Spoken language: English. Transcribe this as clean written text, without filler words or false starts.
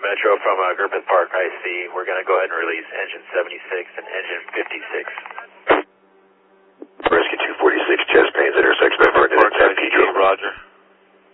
Metro from Griffith Park IC. We're going to go ahead and release engine 76 and engine 56.